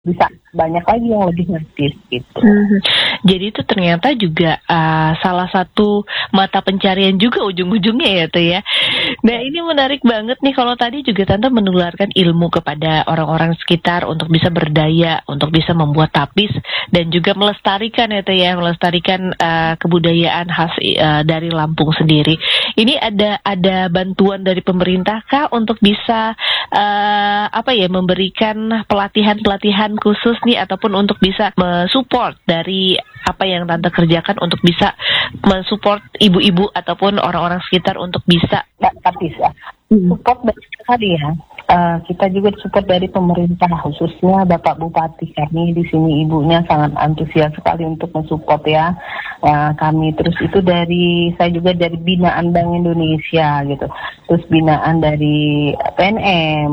bisa banyak lagi yang lebih ngerti gitu. Jadi itu ternyata juga salah satu mata pencarian juga ujung-ujungnya ya tuh ya. Nah ini menarik banget nih, kalau tadi juga Tante menularkan ilmu kepada orang-orang sekitar untuk bisa berdaya, untuk bisa membuat tapis dan juga melestarikan ya tuh ya, melestarikan kebudayaan khas dari Lampung sendiri. Ini ada bantuan dari pemerintah kah untuk bisa memberikan pelatihan khusus nih, ataupun untuk bisa mensupport dari apa yang Tante kerjakan untuk bisa mensupport ibu-ibu ataupun orang-orang sekitar untuk bisa bisa support dari sekali ya. Kita juga support dari pemerintah, khususnya Bapak Bupati kami di sini, ibunya sangat antusias sekali untuk mensupport ya kami. Terus itu saya juga dari binaan Bank Indonesia gitu, terus binaan dari PNM,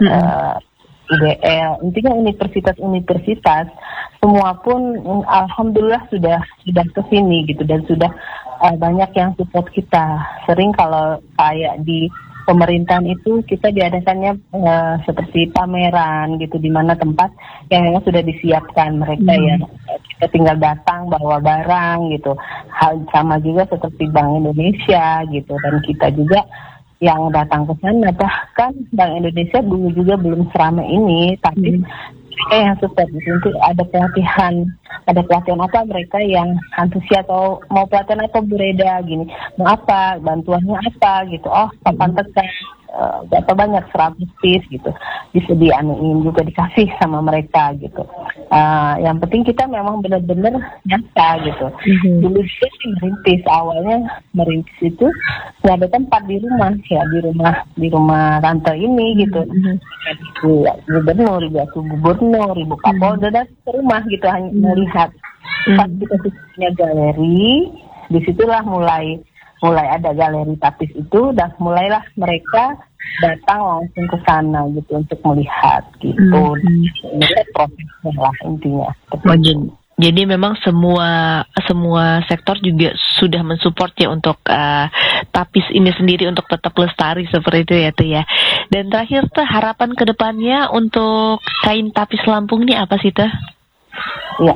IDL, intinya universitas-universitas semua pun alhamdulillah sudah kesini gitu, dan sudah banyak yang support kita. Sering kalau kayak di pemerintahan itu kita diadakannya seperti pameran gitu, di mana tempat yang memang sudah disiapkan mereka ya, kita tinggal datang bawa barang gitu. Hal sama juga seperti Bank Indonesia gitu, dan kita juga yang datang ke sana. Bahkan Bank Indonesia dulu juga belum seramai ini, tapi mereka yang support itu ada pelatihan apa, mereka yang antusias atau mau pelatihan apa Bu Reda gini, mau apa, bantuannya apa gitu, papan tekan berapa banyak, 100 piece gitu, bisa dianuin juga, dikasih sama mereka gitu. Yang penting kita memang benar-benar nyata gitu. Dulu sih awalnya merintis itu nggak ada tempat di rumah ya, di rumah tante ini gitu. Ibu gubernur, ibu Kapolda dan ke rumah gitu, hanya melihat. Pas kita punya galeri, disitulah mulai ada galeri tapis itu, dan mulailah mereka datang langsung ke sana gitu untuk melihat gitu. Ini prosesnya lah intinya. Jadi memang semua sektor juga sudah mensupport ya untuk tapis ini sendiri untuk tetap lestari seperti itu ya tuh ya. Dan terakhir tuh, harapan kedepannya untuk kain tapis Lampung ini apa sih tuh? Ya,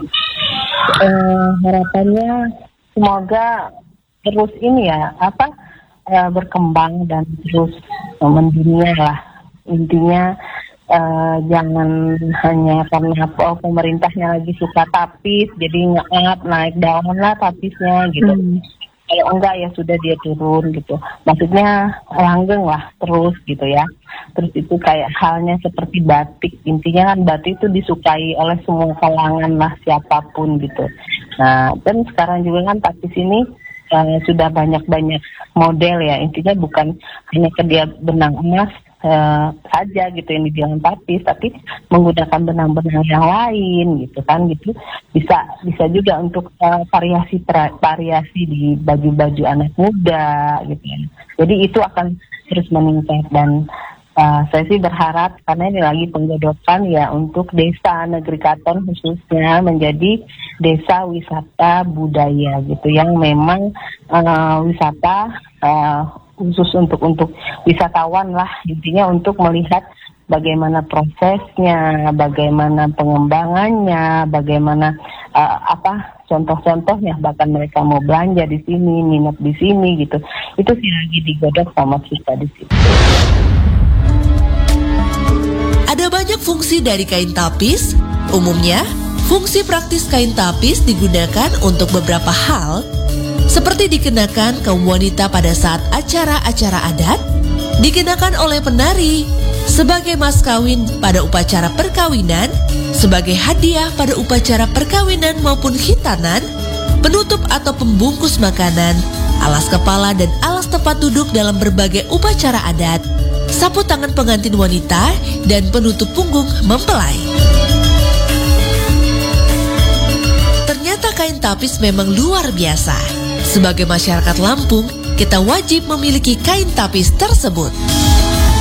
harapannya semoga terus ini ya berkembang dan terus mendunia lah intinya. Jangan hanya karena pemerintahnya lagi suka tapis jadi naik daun lah tapisnya gitu. Kalau enggak ya sudah dia turun gitu, maksudnya langgeng lah terus gitu ya. Terus itu kayak halnya seperti batik, intinya kan batik itu disukai oleh semua kalangan lah, siapapun gitu. Nah dan sekarang juga kan tapis ini sudah banyak model ya, intinya bukan hanya dia benang emas saja gitu yang dibilang tapis, tapi menggunakan benang-benang yang lain gitu kan, gitu bisa juga untuk variasi di baju-baju anak muda gitu ya. Jadi itu akan terus meningkat, dan saya sih berharap karena ini lagi penggodokan ya untuk desa Negeri Katon khususnya menjadi desa wisata budaya gitu, yang memang wisata khusus untuk wisatawan lah intinya, untuk melihat bagaimana prosesnya, bagaimana pengembangannya, bagaimana contoh-contohnya, bahkan mereka mau belanja di sini, minat di sini gitu. Itu sih lagi digodok sama kita di situ. Ada banyak fungsi dari kain tapis. Umumnya, fungsi praktis kain tapis digunakan untuk beberapa hal, seperti dikenakan kaum wanita pada saat acara-acara adat, dikenakan oleh penari, sebagai mas kawin pada upacara perkawinan, sebagai hadiah pada upacara perkawinan maupun khitanan, penutup atau pembungkus makanan, alas kepala dan alas tempat duduk dalam berbagai upacara adat, sapu tangan pengantin wanita, dan penutup punggung mempelai. Ternyata kain tapis memang luar biasa. Sebagai masyarakat Lampung, kita wajib memiliki kain tapis tersebut.